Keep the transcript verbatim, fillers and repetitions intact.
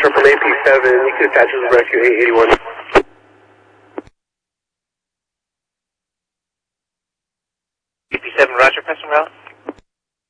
Roger from A P seven, you can attach as rescue eight eighty-one. A P seven, Roger, pressing route.